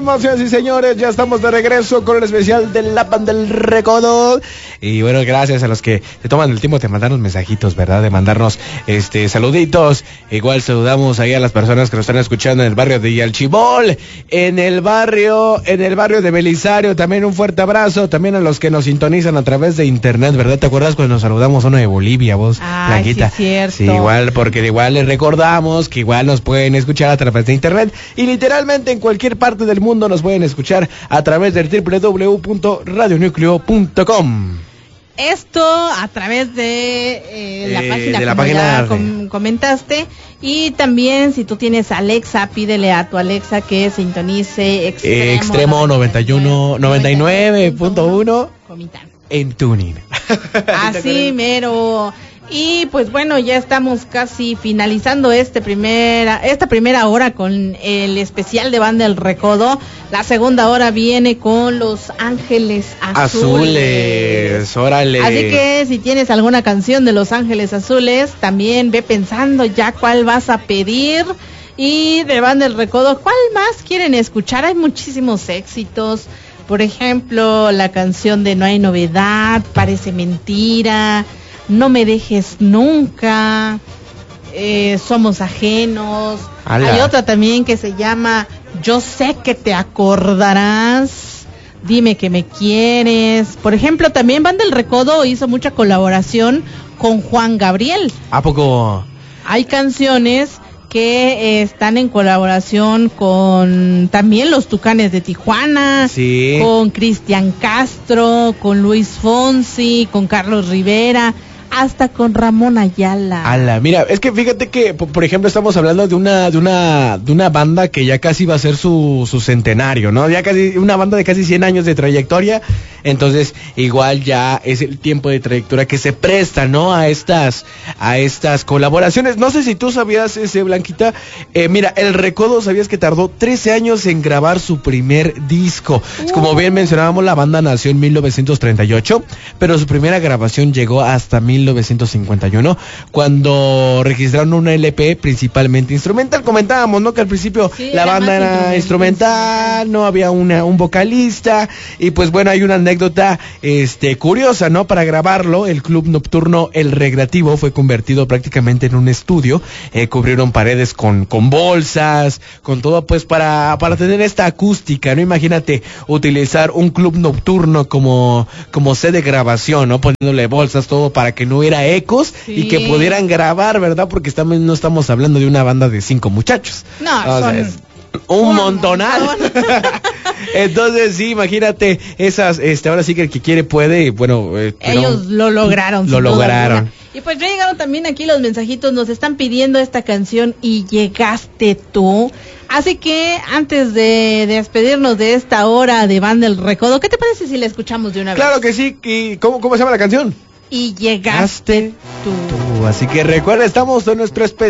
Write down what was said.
venimos, señoras y señores, ya estamos de regreso con el especial de la Banda del Recodo. Y bueno, gracias a los que se toman el tiempo de mandarnos mensajitos, ¿verdad? De mandarnos saluditos. Igual saludamos ahí a las personas que nos están escuchando en el barrio de Yalchibol, en el barrio de Belisario, también un fuerte abrazo, también a los que nos sintonizan a través de internet, ¿verdad? ¿Te acuerdas cuando nos saludamos a uno de Bolivia, vos, Blanquita? Sí, cierto. Sí, igual, porque igual les recordamos que igual nos pueden escuchar a través de internet y literalmente en cualquier parte del mundo nos pueden escuchar a través del www.radionucleo.com. Esto a través de la página, comentaste. Y también si tú tienes Alexa, pídele a tu Alexa que sintonice Extremo 99.1 en Tuning. Así mero. Y pues bueno, ya estamos casi finalizando esta primera hora con el especial de Banda del Recodo. La segunda hora viene con Los Ángeles Azules. Órale. Así que si tienes alguna canción de Los Ángeles Azules, también ve pensando ya cuál vas a pedir. Y de Banda del Recodo, ¿cuál más quieren escuchar? Hay muchísimos éxitos. Por ejemplo, la canción de No hay novedad, Parece mentira, No me dejes nunca, Somos ajenos. Hay otra también que se llama Yo sé que te acordarás, Dime que me quieres. Por ejemplo, también Banda del Recodo hizo mucha colaboración con Juan Gabriel. ¿A poco? Hay canciones que están en colaboración con también los Tucanes de Tijuana, sí, con Cristian Castro, con Luis Fonsi, con Carlos Rivera, hasta con Ramón Ayala. Mira, es que fíjate que, por ejemplo, estamos hablando de una banda que ya casi va a ser su centenario, ¿no? Ya casi una banda de casi 100 años de trayectoria. Entonces, igual ya es el tiempo de trayectoria que se presta, ¿no? A estas colaboraciones. No sé si tú sabías, Blanquita. Mira, el Recodo, ¿sabías que tardó 13 años en grabar su primer disco? Como bien mencionábamos, la banda nació en 1938, pero su primera grabación llegó hasta 1951, cuando registraron una LP principalmente instrumental. Comentábamos, ¿no? Que al principio la banda era instrumental, no había un vocalista, y pues bueno, hay una anécdota curiosa, ¿no? Para grabarlo, el club nocturno El Recreativo fue convertido prácticamente en un estudio. Cubrieron paredes con bolsas, con todo, pues para tener esta acústica, ¿no? Imagínate utilizar un club nocturno como sede de grabación, ¿no? Poniéndole bolsas, todo para que no hubiera ecos, sí, y que pudieran grabar, ¿verdad? Porque no estamos hablando de una banda de 5 muchachos. No, son un montonal. Entonces, sí, imagínate esas, ahora sí que el que quiere puede, bueno, ellos lo lograron. Lo lograron. Y pues ya llegaron también aquí los mensajitos, nos están pidiendo esta canción Y llegaste tú. Así que antes de despedirnos de esta hora de Banda del Recodo, ¿qué te parece si la escuchamos de una vez? Claro que sí. ¿Y cómo se llama la canción? Y llegaste tú. Así que recuerda, estamos en nuestro especial